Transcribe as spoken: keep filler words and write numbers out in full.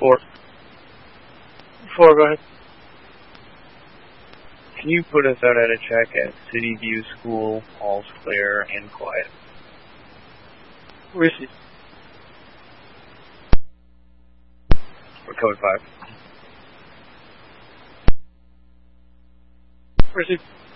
Four. Four, go ahead. Can you put us out at a check at City View School, all's clear and quiet? Receive. We're code five. Receive.